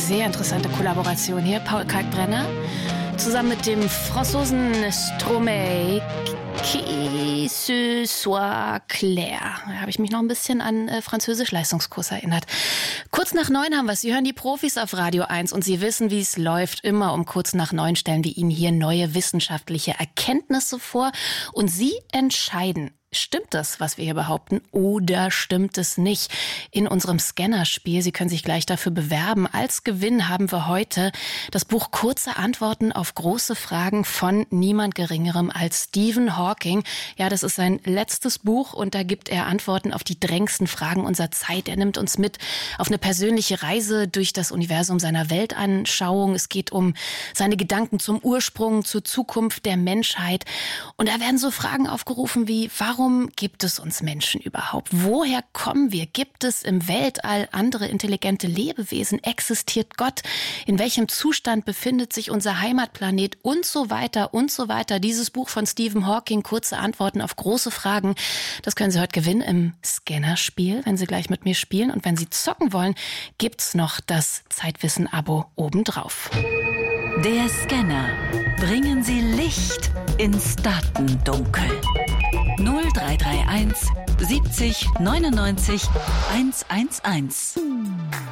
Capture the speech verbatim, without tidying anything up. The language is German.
sehr interessante Kollaboration hier. Paul Kalkbrenner zusammen mit dem Franzosen Stromae, Qui ce soit clair. Da habe ich mich noch ein bisschen an äh, Französisch-Leistungskurs erinnert. Kurz nach neun haben wir es. Sie hören die Profis auf Radio eins und Sie wissen, wie es läuft. Immer um kurz nach neun stellen wir Ihnen hier neue wissenschaftliche Erkenntnisse vor. Und Sie entscheiden, stimmt das, was wir hier behaupten, oder stimmt es nicht? In unserem Scannerspiel, Sie können sich gleich dafür bewerben. Als Gewinn haben wir heute das Buch Kurze Antworten auf große Fragen von niemand Geringerem als Stephen Hawking. Ja, das ist sein letztes Buch und da gibt er Antworten auf die drängendsten Fragen unserer Zeit. Er nimmt uns mit auf eine persönliche Reise durch das Universum seiner Weltanschauung. Es geht um seine Gedanken zum Ursprung, zur Zukunft der Menschheit. Und da werden so Fragen aufgerufen wie, warum Warum gibt es uns Menschen überhaupt? Woher kommen wir? Gibt es im Weltall andere intelligente Lebewesen? Existiert Gott? In welchem Zustand befindet sich unser Heimatplanet? Und so weiter und so weiter. Dieses Buch von Stephen Hawking, kurze Antworten auf große Fragen, das können Sie heute gewinnen im Scannerspiel, wenn Sie gleich mit mir spielen. Und wenn Sie zocken wollen, gibt's noch das Zeitwissen-Abo obendrauf. Der Scanner. Bringen Sie Licht ins Datendunkel. null drei drei eins siebzig neunundneunzig hundertundzehn.